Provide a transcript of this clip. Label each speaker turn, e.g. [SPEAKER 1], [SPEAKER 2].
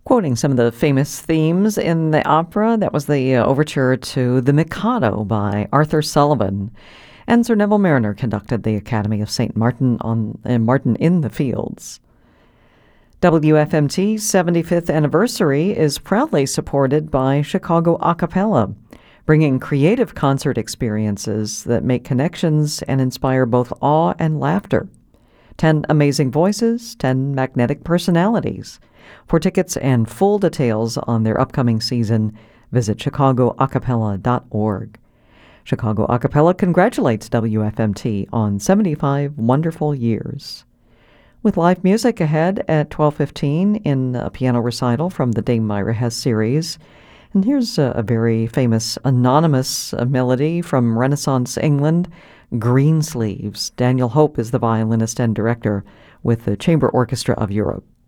[SPEAKER 1] Quoting some of the famous themes in the opera, that was the overture to The Mikado by Arthur Sullivan. And Sir Neville Marriner conducted the Academy of St. Martin Martin in the Fields. WFMT's 75th anniversary is proudly supported by Chicago A Cappella, bringing creative concert experiences that make connections and inspire both awe and laughter. 10 amazing voices, 10 magnetic personalities. For tickets and full details on their upcoming season, visit chicagoacapella.org. Chicago A Cappella congratulates WFMT on 75 wonderful years. With live music ahead at 12:15 in a piano recital from the Dame Myra Hess series. And here's a very famous anonymous melody from Renaissance England, Greensleeves. Daniel Hope is the violinist and director with the Chamber Orchestra of Europe.